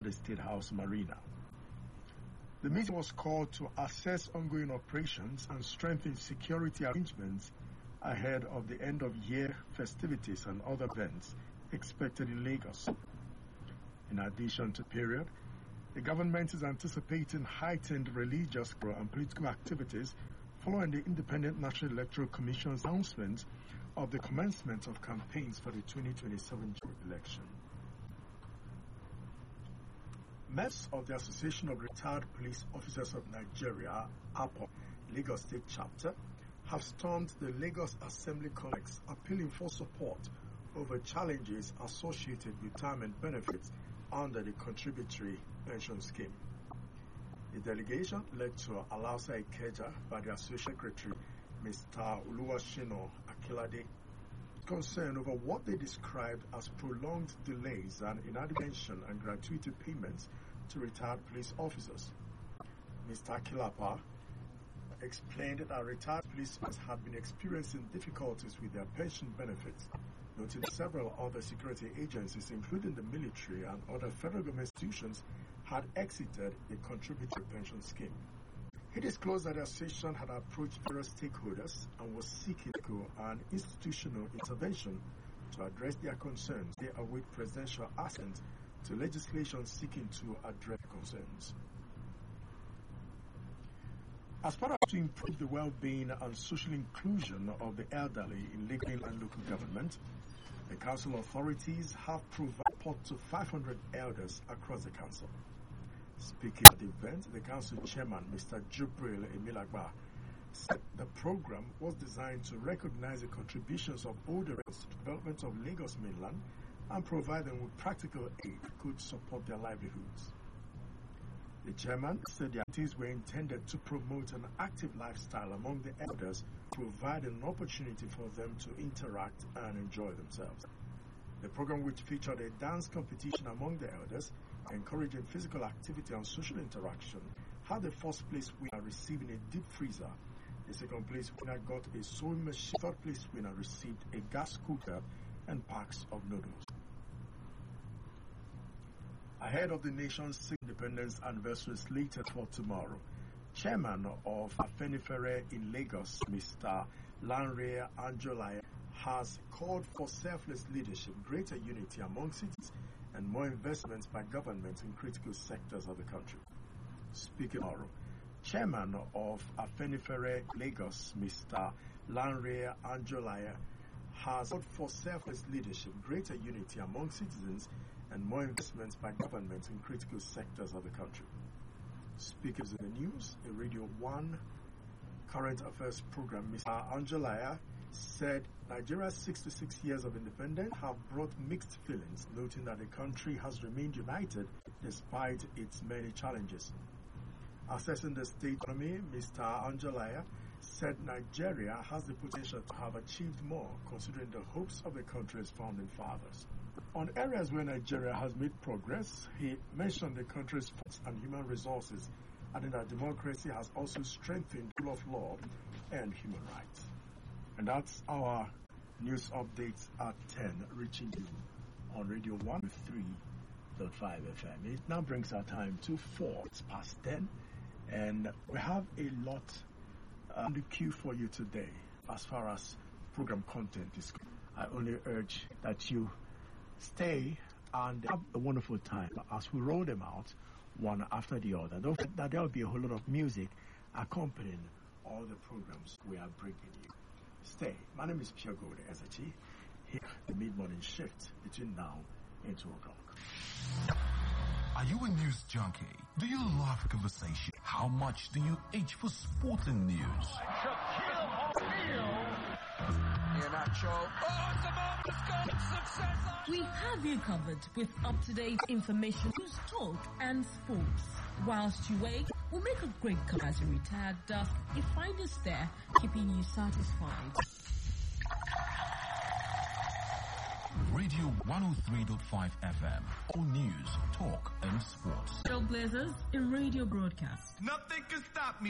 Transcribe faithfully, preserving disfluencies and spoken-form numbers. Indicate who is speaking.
Speaker 1: the State House Marina. The meeting was called to assess ongoing operations and strengthen security arrangements ahead of the end-of-year festivities and other events expected in Lagos. In addition to the period, the government is anticipating heightened religious and political activities following the Independent National Electoral Commission's announcement of the commencement of campaigns for the twenty twenty-seven general election. Members of the Association of Retired Police Officers of Nigeria, A P O, Lagos State Chapter, have stormed the Lagos Assembly Complex appealing for support over challenges associated with retirement benefits under the contributory pension scheme. The delegation led to Alausa Ikeja by the Association Secretary, Mister Oluwashino Akilade, concerned over what they described as prolonged delays and inadequate and gratuity payments to retired police officers. Mister Akilapa explained that retired police officers had been experiencing difficulties with their pension benefits, noting that several other security agencies, including the military and other federal government institutions, had exited the contributory pension scheme. He disclosed that the association had approached various stakeholders and was seeking an institutional intervention to address their concerns. They await presidential assent to legislation seeking to address concerns. As part of to improve the well-being and social inclusion of the elderly in legal and local government, the council authorities have provided support to five hundred elders across the council. Speaking at the event, the council chairman, Mister Jubril Emilagba, said the program was designed to recognize the contributions of older elders to the development of Lagos mainland and provide them with practical aid that could support their livelihoods. The chairman said the activities were intended to promote an active lifestyle among the elders, provide an opportunity for them to interact and enjoy themselves. The program, which featured a dance competition among the elders, encouraging physical activity and social interaction, had the first place winner receiving a deep freezer. The second place winner got a sewing machine. The third place winner received a gas cooker and packs of noodles. Ahead of the nation's sixth independence anniversary slated for tomorrow, Chairman of Afenifere in Lagos, Mister Lanre Anjolaya, has called for selfless leadership, greater unity among citizens, and more investments by government in critical sectors of the country. Speaking tomorrow, Chairman of Afenifere Lagos, Mister Lanre Anjolaya, has called for selfless leadership, greater unity among citizens, and more investments by government in critical sectors of the country. Speakers in the news, a Radio one current affairs program, Mister Anjolaya said Nigeria's sixty-six years of independence have brought mixed feelings, noting that the country has remained united despite its many challenges. Assessing the state economy, Mister Anjolaya said Nigeria has the potential to have achieved more, considering the hopes of the country's founding fathers. On areas where Nigeria has made progress, he mentioned the country's force and human resources, adding that democracy has also strengthened the rule of law and human rights. And that's our news updates at ten, reaching you on Radio one oh three point five F M. It now brings our time to four. It's past ten, and we have a lot on the queue for you today as far as program content is concerned. I only urge that you stay and have a wonderful time as we roll them out one after the other. Don't forget that there will be a whole lot of music accompanying all the programs we are bringing you. Stay. My name is Pierre Gold Ezechi, here the mid-morning shift between now and two o'clock.
Speaker 2: Are you a news junkie? Do you love conversation? How much do you itch for sporting news?
Speaker 3: You're not sure. Oh, it's about to go. Success.
Speaker 4: We have you covered with up-to-date information, news, talk, and sports. Whilst you wait, we'll make a great cover as you retired dust. You find us there, keeping you satisfied.
Speaker 2: Radio one oh three point five F M. All news, talk, and sports.
Speaker 4: Trailblazers in radio broadcast.
Speaker 3: Nothing can stop me.